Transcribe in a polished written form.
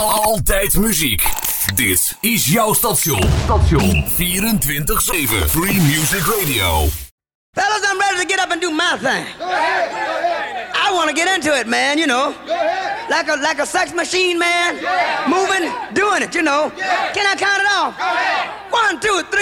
Altijd muziek. Dit is jouw station. 24/7 Free Music Radio. Fellas, I'm ready to get up and do my thing. Go ahead. Go ahead. I want to get into it, man, you know. Go ahead. Like a sex machine, man. Yeah. Moving, doing it, you know. Yeah. Can I count it off? Go ahead. 1, 2, 3.